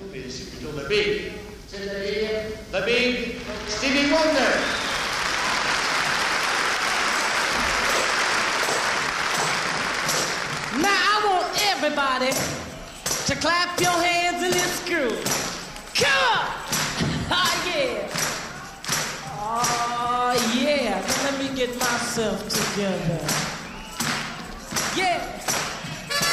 mais c'est plutôt The Big. C'est-à-dire The Big Stevie Wonder. Now I want everybody to clap your hands in this groove. Come on! Oh yeah! Oh yeah! Now let me get myself together. Yeah!